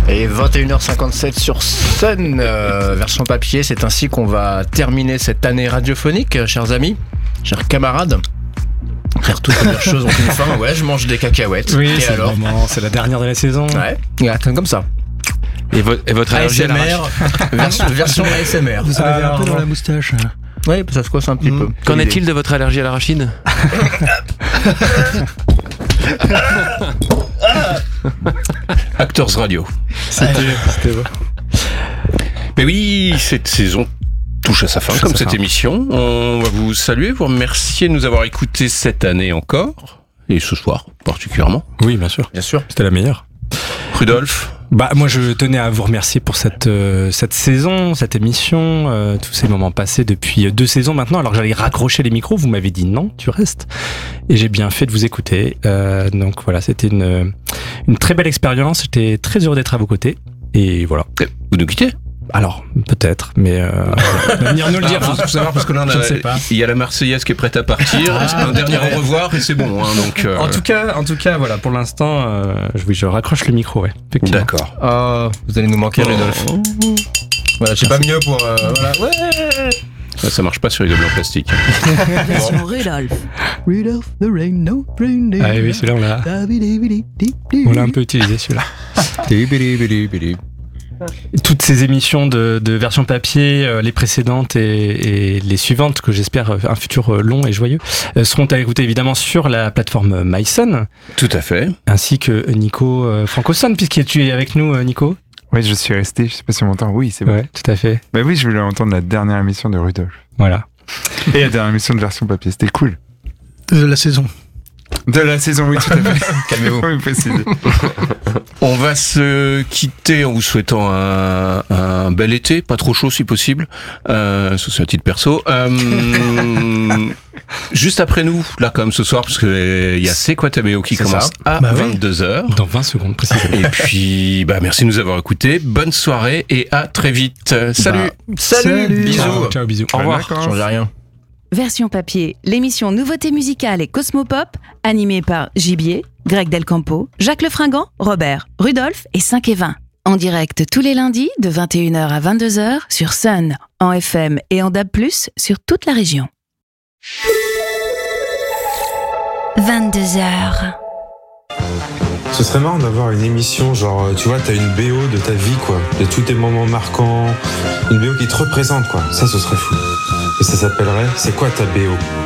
Et 21h57 sur Sun, version papier. C'est ainsi qu'on va terminer cette année radiophonique, chers amis, chers camarades. Frère, toutes les choses ont une fin. Ouais, je mange des cacahuètes. Oui, et c'est alors le moment, c'est la dernière de la saison. Ouais, comme ça. Et votre allergie à ASMR, version ASMR. Vous en avez un peu dans la moustache. Oui, ça se coince un petit peu. Qu'en est-il de votre allergie à l'arachide? Actors Radio. C'était beau. Mais oui, cette saison touche à sa fin, comme cette émission. On va vous saluer, vous remercier de nous avoir écoutés cette année encore, et ce soir particulièrement. Oui, bien sûr. Bien sûr. C'était la meilleure. Rudolf. Moi, je tenais à vous remercier pour cette saison, cette émission, tous ces moments passés depuis 2 saisons maintenant. Alors que j'allais raccrocher les micros, vous m'avez dit non, tu restes. Et j'ai bien fait de vous écouter. Donc voilà, c'était une très belle expérience. J'étais très heureux d'être à vos côtés. Et voilà. Vous nous quittez? Alors, peut-être, mais venir nous le dire. Faut savoir parce que là, Je ne sais pas. il y a la Marseillaise qui est prête à partir. Un dernier au revoir et c'est bon. Hein, donc, En tout cas, voilà, pour l'instant, je raccroche le micro, ouais. Effectivement. D'accord. Oh, vous allez nous manquer, Rudolf. Voilà, j'ai pas mieux pour. Voilà. Ouais. Ça marche pas sur les doubles en plastique. Version Rudolf. Rudolf the Rain-No Reindeer. Ah oui, celui-là, on l'a un peu utilisé, celui-là. Toutes ces émissions de version papier, les précédentes et les suivantes, que j'espère un futur long et joyeux, seront à écouter évidemment sur la plateforme MySun, Tout à fait. ainsi que Nico Francoson, puisque tu es avec nous, Nico. Oui, je suis resté, je sais pas si on m'entend. Oui, c'est bon. Ouais, tout à fait. Bah oui, je voulais entendre la dernière émission de Rudolf. Voilà. Et la dernière émission de version papier, c'était cool. De la saison. De la saison, oui, tout à fait. Calmez-vous. Oui, précisez. On va se quitter en vous souhaitant un bel été, pas trop chaud si possible. Ça c'est un titre perso. Juste après nous, là comme ce soir, parce que il y a C'est quoi ta BO qui C'est commence ça. à Bah oui. 22h. Dans 20 secondes, précisément. Et puis, merci de nous avoir écoutés. Bonne soirée et à très vite. Salut. Salut. Bisous. Ciao, bisous. Au revoir. D'accord. Change rien. Version papier, l'émission Nouveauté musicale et Cosmopop, animée par Gibier, Greg Del Campo, Jacques Lefringant, Robert, Rudolf et 5 et 20. En direct tous les lundis de 21h à 22h sur Sun, en FM et en DAB+, sur toute la région. 22h. Ce serait marrant d'avoir une émission genre, tu vois, t'as une BO de ta vie, quoi, de tous tes moments marquants, une BO qui te représente, quoi. Ça, ce serait fou. Et ça s'appellerait « C'est quoi ta BO ?»